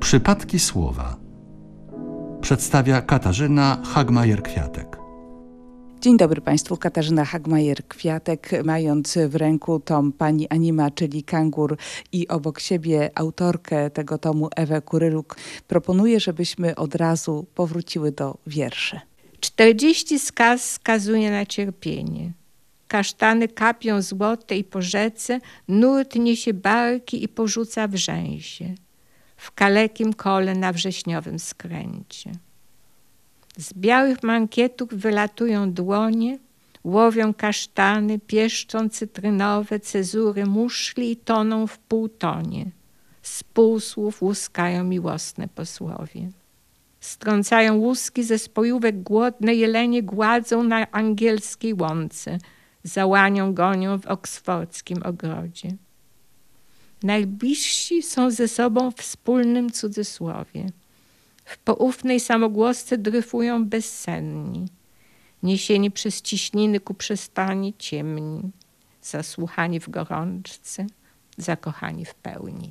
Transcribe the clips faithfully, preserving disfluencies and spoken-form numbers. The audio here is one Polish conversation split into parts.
Przypadki słowa przedstawia Katarzyna Hagmajer-Kwiatek. Dzień dobry Państwu, Katarzyna Hagmajer-Kwiatek, mając w ręku tom pani Anima, czyli Kangur, i obok siebie autorkę tego tomu Ewę Kuryluk, proponuję, żebyśmy od razu powróciły do wierszy. Czterdzieści skaz skazuje na cierpienie. Kasztany kapią złote i po rzece nurt niesie barki i porzuca wrzęsie. W kalekim kole na wrześniowym skręcie. Z białych mankietów wylatują dłonie, łowią kasztany, pieszczą cytrynowe cezury muszli i toną w półtonie. Z półsłów łuskają miłosne posłowie. Strącają łuski ze spojówek głodne, jelenie gładzą na angielskiej łące, za łanią gonią w oksfordzkim ogrodzie. Najbliżsi są ze sobą w wspólnym cudzysłowie. W poufnej samogłosce dryfują bezsenni, niesieni przez ciśniny ku przystani ciemni, zasłuchani w gorączce, zakochani w pełni.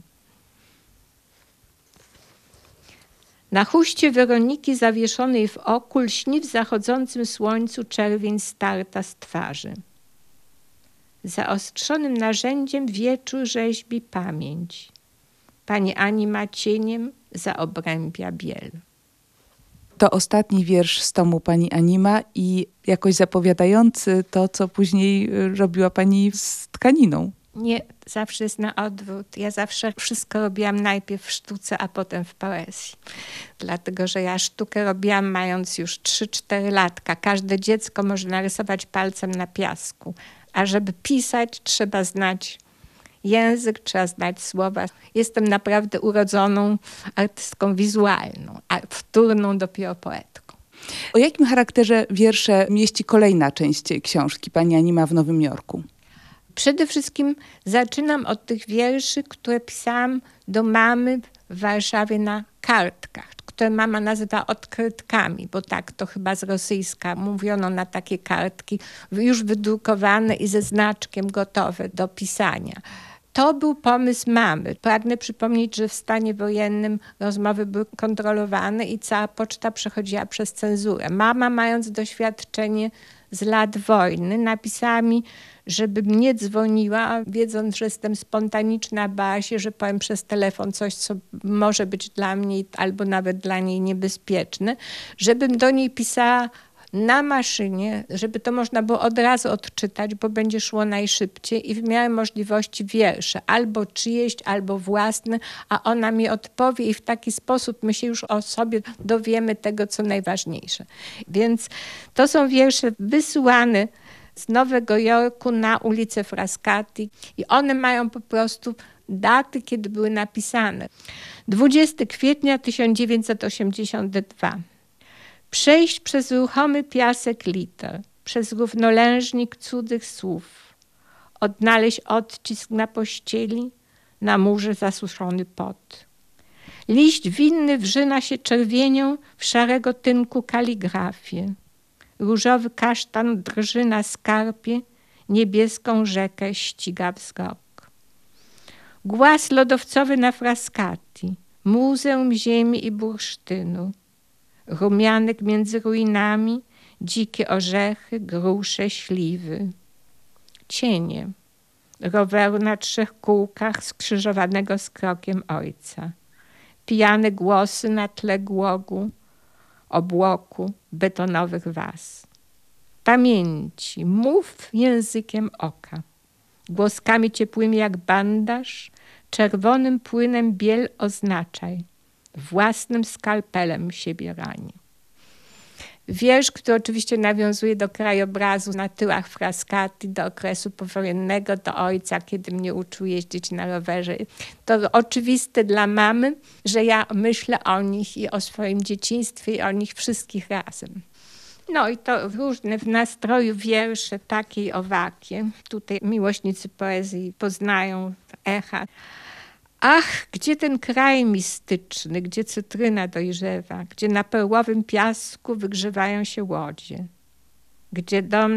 Na chuście Weroniki zawieszonej w oku lśni w zachodzącym słońcu czerwień starta z twarzy. Zaostrzonym narzędziem wieczór rzeźbi pamięć. Pani Anima cieniem zaobrębia biel. To ostatni wiersz z tomu pani Anima i jakoś zapowiadający to, co później robiła pani z tkaniną. Nie, zawsze jest na odwrót. Ja zawsze wszystko robiłam najpierw w sztuce, a potem w poezji. Dlatego, że ja sztukę robiłam mając już trzy cztery latka. Każde dziecko może narysować palcem na piasku. A żeby pisać, trzeba znać język, trzeba znać słowa. Jestem naprawdę urodzoną artystką wizualną, a wtórną dopiero poetką. O jakim charakterze wiersze mieści kolejna część książki pani Anima w Nowym Jorku? Przede wszystkim zaczynam od tych wierszy, które pisałam do mamy w Warszawie na kartkach, które mama nazywa odkrytkami, bo tak to chyba z rosyjska mówiono na takie kartki, już wydrukowane i ze znaczkiem gotowe do pisania. To był pomysł mamy. Pragnę przypomnieć, że w stanie wojennym rozmowy były kontrolowane i cała poczta przechodziła przez cenzurę. Mama, mając doświadczenie z lat wojny, napisała mi, żebym nie dzwoniła, wiedząc, że jestem spontaniczna, bała się, że powiem przez telefon coś, co może być dla mnie albo nawet dla niej niebezpieczne, żebym do niej pisała na maszynie, żeby to można było od razu odczytać, bo będzie szło najszybciej i w miarę możliwości wiersze, albo czyjeś, albo własne, a ona mi odpowie i w taki sposób my się już o sobie dowiemy tego, co najważniejsze. Więc to są wiersze wysyłane z Nowego Jorku na ulicę Frascati i one mają po prostu daty, kiedy były napisane. dwudziestego kwietnia tysiąc dziewięćset osiemdziesiątego drugiego. Przejść przez ruchomy piasek liter, przez równolężnik cudzych słów, odnaleźć odcisk na pościeli, na murze zasuszony pot. Liść winny wrzyna się czerwienią w szarego tynku kaligrafię. Różowy kasztan drży na skarpie, niebieską rzekę ściga wzrok. Głaz lodowcowy na Frascati, muzeum ziemi i bursztynu. Rumianek między ruinami, dzikie orzechy, grusze, śliwy. Cienie roweru na trzech kółkach skrzyżowanego z krokiem ojca. Pijane głosy na tle głogu, obłoku, betonowych was. Pamięci, mów językiem oka. Głoskami ciepłymi jak bandaż, czerwonym płynem biel oznaczaj. Własnym skalpelem siebie rani. Wiersz, który oczywiście nawiązuje do krajobrazu na tyłach Frascati, do okresu powojennego, do ojca, kiedy mnie uczył jeździć na rowerze. To oczywiste dla mamy, że ja myślę o nich i o swoim dzieciństwie i o nich wszystkich razem. No i to różne w nastroju wiersze, takie i owakie. Tutaj miłośnicy poezji poznają echa. Ach, gdzie ten kraj mistyczny, gdzie cytryna dojrzewa, gdzie na perłowym piasku wygrzewają się łodzie, gdzie dom